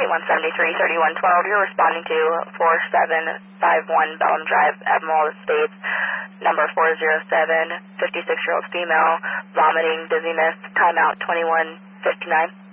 173-3112. You're responding to 4751 Bellum Drive, Admiral Estates, number 407, 56-year-old female, vomiting, dizziness, timeout 21:59.